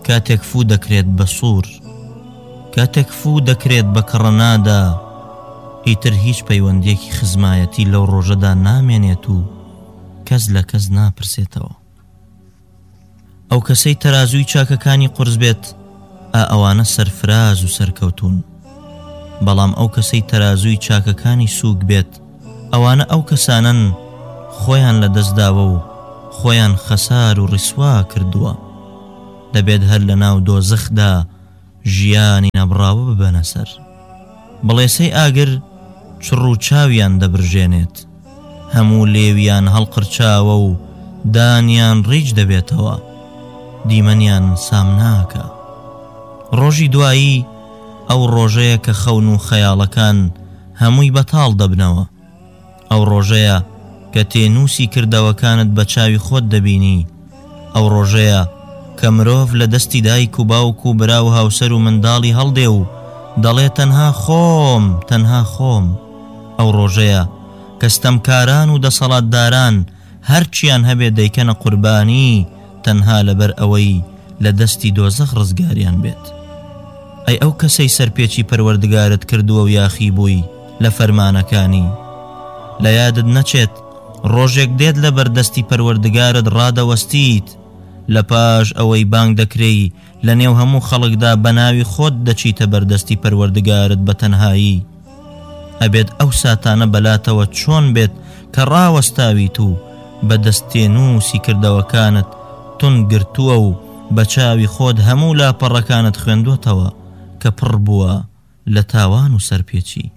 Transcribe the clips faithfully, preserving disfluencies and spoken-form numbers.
کاتێک فوو دەکرێت بە سوور، کاتێک فوو دەکرێت بە کڕەنادا، ئیتر هیچ پەیوەندێکی خزمایەتی لەو ڕۆژەدا نامێنێت و کەس لە کەس ناپرسێتەوە. ئەو کەسەی تەرازووی چاکەکانی قورس بێت، ئا ئەوانە سەرفراز و سەرکەوتون، بەڵام ئەو کەسەی تەرازووی چاکەکانی سووک بێت، ئەوانە ئەو کەسانن خۆیان لە دەستداوە و خۆیان خەسار و ڕیسوا کردووە، دەبێت هەر لە ناو دۆزەخدا ژیانی نەبڕاوە ببەنە سەر. بڵێسەی ئاگر چڕ و چاویان دەبرژێنێت، هەموو لێویان هەڵقرچاوە و دانیان ڕیج دەبێتەوە، دیمەنیان سام ناکە. ڕۆژی دوایی ئەو ڕۆژەیە کە خەون و خەیاڵەکان هەمووی بەتاڵ دەبنەوە، ئەو ڕۆژەیە کە تێنووسی کردەوەکانت بە چاوی خۆت دەبینی، ئەو ڕۆژەیە کە مرۆڤ لە دەستی دایک و باوک و برا و هاوسەر و منداڵی هەڵدێ و دەڵێ تەنها خۆم تەنها خۆم. ئەو ڕۆژەیە کە ستەمکاران و دەسەڵاتداران هەرچیان هەبێ دەیکەنە قوربانی تەنها لەبەر ئەوەی لە دەستی دۆزەخ ڕزگاریان بێت. ئەی ئەو کەسەی سەرپێکی پەروەردگارت کردووە و یاخی بووی لە فەرمانەکانی، لە یادت نەچێت ڕۆژێک دێت لە بەردەستی پەروەردگارت ڕادەوەستیت، لە پاش ئەوەی بانگ دەکرێی لە نێو هەموو خەڵکدا بە ناوی خۆت دەچیتە بەردەستی پەروەردگارت بە تەنهایی. ئەبێت ئەو ساتانە بەلاتەوە چۆن بێت کە ڕاوەستاویت و بە دەستێنووسی کردەوەکانت تون گرتووە و بە چاوی خۆت هەموو لاپەڕەکانت خوێندوتەوە کە پڕ بووە لە تاوان و سەرپێچی.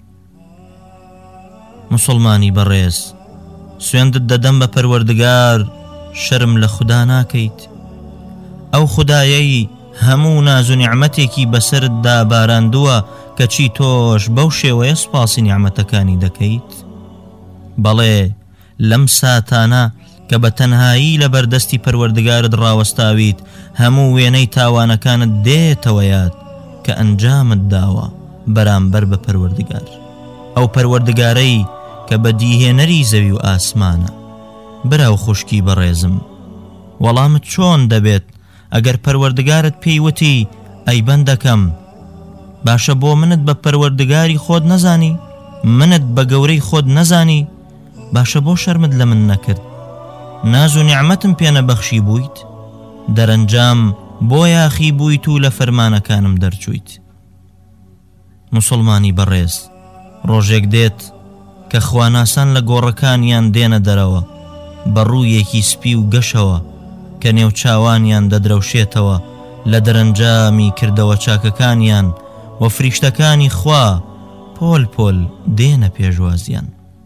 مسلمانی بەڕێز، سوێندت دەدەم بە پەروەردگار، شەرم لە خودا ناکەیت؟ ئەو خودایەی هەموو ناز و نیعمەتێکی بەسەرتدا باراندووە کە چی تۆش بەو شێوەیە سوپاسی نیعمەتەکانی دەکەیت؟ بەڵێ لەم ساتانە کە بە تەنهایی لە بەردەستی پەروەردگارت ڕاوەستاویت، هەموو وێنەی تاوانەکانت دێتەوە یاد کە ئەنجامت داوە بەرامبەر بە پەروەردگار، ئەو پەروەردگارەی کە بە دیهێنەری زەوی و ئاسمانە. براو خوشکی بەڕێزم، وەڵامت چۆن دەبێت ئەگەر پەروەردگارت پێی وتی ئەی بەندەکەم، باشە بۆ منت بە پەروەردگاری خۆت نەزانی، منت بە گەورەی خۆت نەزانی، باشە بۆ شەرمت لە من نەکرد، ناز و نیعمەتم پێ نەبەخشی بوویت، دەرەنجام بۆ یاخی بوویت و لە فەرمانەکانم دەرچوویت. مسلمانی بەڕێز، ڕۆژێک دێت کە خواناسان لە گۆڕەکانیان دێنە دەرەوە بە ڕوویەکی سپی و گەشەوە کە نێو چاوانیان دەدرەوشێتەوە لە دەرەنجامی کردەوە چاکەکانیان، و فریشتەکانی خوا پۆل پۆل دێنە پێشوازیان.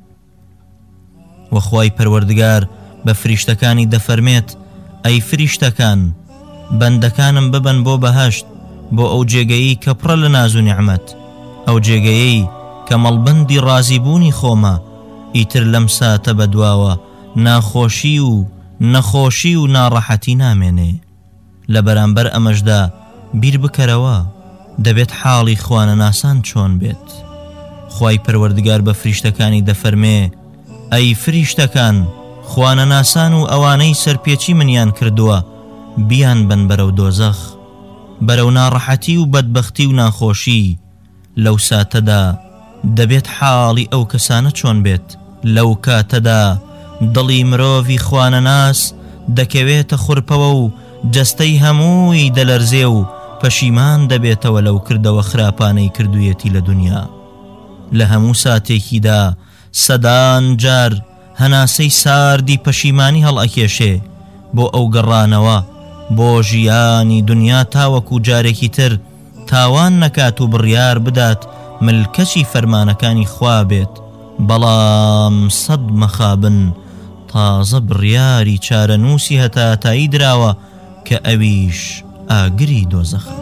وەخوای پەروەردگار بە فریشتەکانی دەفەرمێت ئەی فریشتەکان، بەندەکانم ببەن بۆ بەهەشت، بۆ ئەو جێگەیی کە پڕە لە ناز و نیعمەت، ئەو جێگەیەی کە مەڵبەندی ڕازیبوونی خۆمە، ئیتر لەم ساتە بەدواوە ناخۆشی و نەخۆشی و ناڕەحەتی نامێنێ. لە بەرامبەر ئەمەشدا بیر بکەرەوە دەبێت حاڵی خوانە ناسان چۆن بێت. خوای پەروەردگار بە فریشتەکانی دەفەرمێ ئەی فریشتەکان، خوانە ناسان و ئەوانەی سەرپێچی منیان کردووە بیان بن بەرەو دۆزەخ، بەرەو ناڕەحەتی و بەدبەختی و ناخۆشی. لەو ساتەدا دەبێت حاڵی ئەو کەسانە چۆن بێت؟ لەو کاتەدا دڵی مرۆڤی خوانە ناس دەکەوێتە خورپەوە و جەستەی هەمووی دەلەرزێ و پەشیمان دەبێتەوە لەو کردەوە خراپانەی کردوویەتی لە دنیا. لە هەموو ساتێکیدا سەدان جار هەناسەی ساردی پەشیمانی هەڵئەکێشێ بۆ ئەو گەڕانەوە بۆ ژیانی دنیا، تاوەکو جارێکی تر تاوان نەکات و بڕیار بدات ملکەچی فەرمانەکانی خوا بێت، بەڵام سەد مەخابن تازە بڕیاری چارەنووسی هەتاتایی دراوە کە ئەویش ئاگری دۆزەخە.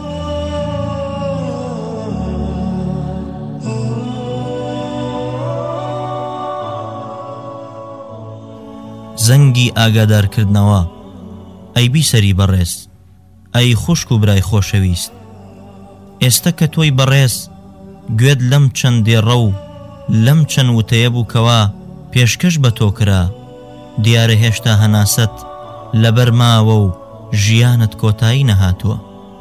زەنگی ئاگادارکردنەوە. ئەی بیسەری بەڕێز، ئەی خوشک و برای خۆشەویست، ئێستا کە تۆی بەڕێز گوێت لەم چەندێڕە و لەم چەند وتەیە بوو کەوا پێشکەش بە تۆ کرا، دیارە هێشتا هەناست لەبەر ماوە و ژیانت کۆتایی نەهاتووە.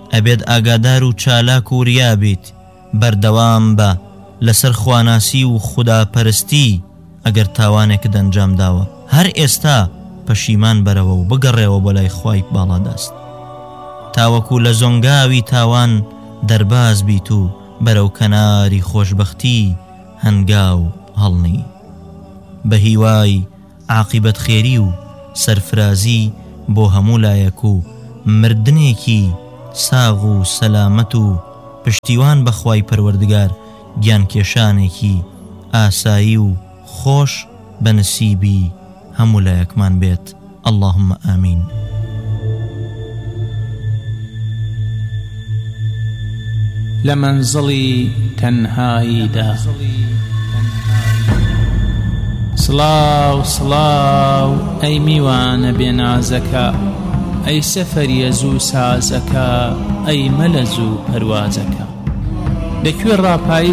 ئەبێت ئاگادار و چالاک و وریا بیت بەردەوام بە لەسەر خواناسی و خوداپەرستی ئەگەر تاوانێکت ئەنجام داوە هەر ئێستا پەشیمان بەرەوە و بگەڕێەوە بۆ لای خوای باڵادەست تاوەکو لە زۆنگاوی تاوان دەرباز بیت و بەرەو کەناری خۆشبەختی هەنگاو هەڵنی بە هیوای عاقیبەت خێری و سەرفرازی بۆ هەموو لایەک و مردنێکی ساغ و سەلامەت و پشتیوان بەخوای پەروەردگار گیانکێشانێکی ئاسایی و خۆش بە نسیبی هەموو لایەکمان بێت. اللهم ئامین. لە مەنزڵی تەنهاییدا سڵاو سڵاو ئەی میوانە بێنازەکە ئەی سەفەریە زوو سازەکە ئەی مەلە زوو پەروازەکە لەکوێ ڕاپایی